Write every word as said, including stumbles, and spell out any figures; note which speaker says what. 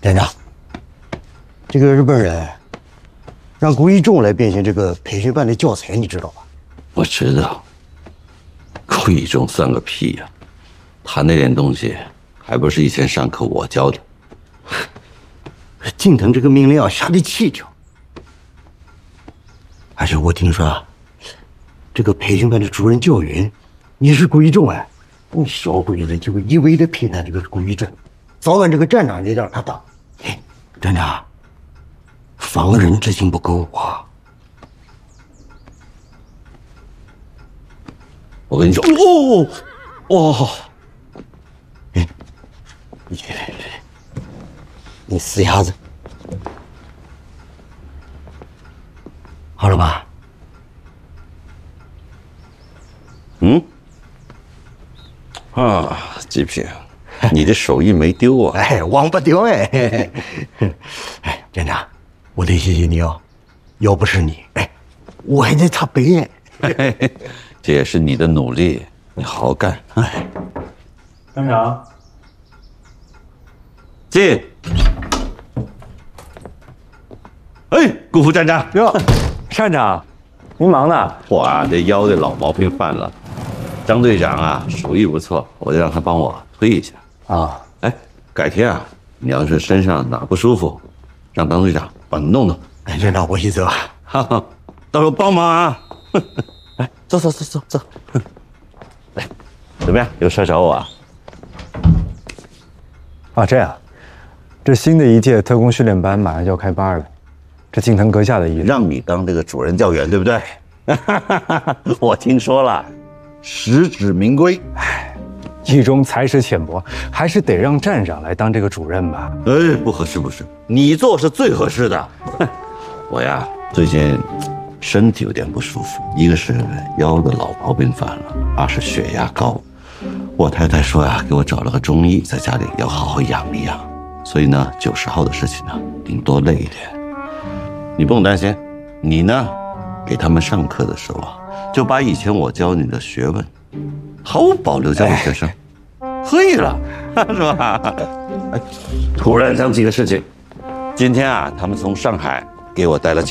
Speaker 1: 站长，这个日本人让顾一中来编写这个培训班的教材，你知道吧？
Speaker 2: 我知道，顾一中算个屁呀、啊！他那点东西还不是以前上课我教的。
Speaker 1: 近藤这个命令啊下的蹊跷，而且我听说啊，这个培训班的主任教云也是顾一中哎，小鬼子就会一味的批判这个顾一中，早晚这个站长也让他当。哎，站长，防人之心不够啊！
Speaker 2: 我跟你说，哦哦，
Speaker 1: 哎，你你死鸭子，好了吧？
Speaker 2: 嗯，啊，极品，你的手艺没丢啊？
Speaker 1: 哎，忘不掉哎！哎，站长，我得谢谢你哦，要不是你，哎，我还得擦背哎。
Speaker 2: 这也是你的努力，你好好干。哎，
Speaker 3: 站长，
Speaker 2: 进。哎，顾副站长
Speaker 3: 哟，站长，您忙呢？
Speaker 2: 我啊，这腰的老毛病犯了。张队长啊，手艺不错，我就让他帮我推一下
Speaker 1: 啊。
Speaker 2: 哎，改天啊，你要是身上哪不舒服，让张队长帮你弄弄。
Speaker 1: 哎，站长，我去走。
Speaker 2: 哈哈，到时候帮忙啊。来，走走走走走。来，怎么样？有事找我啊？
Speaker 3: 啊，这样，这新的一届特工训练班马上就要开班了，这近藤阁下的意思，
Speaker 2: 让你当这个主任教员，对不对？我听说了，实至名归。
Speaker 3: 哎，一中才识浅薄，还是得让站长来当这个主任吧。
Speaker 2: 哎，不合适，不是，你做是最合适的。我呀，最近身体有点不舒服，一个是腰的老毛病犯了，二是血压高。我太太说呀，给我找了个中医，在家里要好好养一养。所以呢，九十号的事情呢，顶多累一点。你不用担心，你呢，给他们上课的时候啊，就把以前我教你的学问毫无保留教给学生，可以了，是吧？哎，突然想起个事情，今天啊，他们从上海给我带了